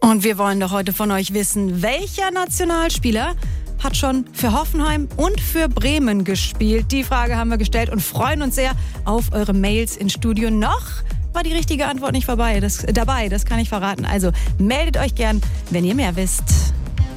Und wir wollen doch heute von euch wissen, welcher Nationalspieler hat schon für Hoffenheim und für Bremen gespielt? Die Frage haben wir gestellt und freuen uns sehr auf eure Mails ins Studio. Noch war die richtige Antwort nicht dabei, das kann ich verraten. Also meldet euch gern, wenn ihr mehr wisst.